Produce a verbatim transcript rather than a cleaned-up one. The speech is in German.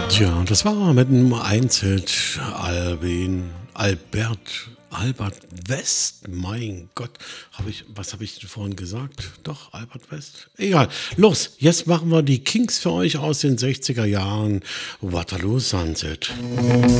Tja, das war mit 'nem Einzelt Albin Albert Albert West. Mein Gott, habe ich was habe ich denn vorhin gesagt? Doch, Albert West? Egal. Los, jetzt machen wir die Kings für euch aus den sechziger Jahren. Waterloo Sunset.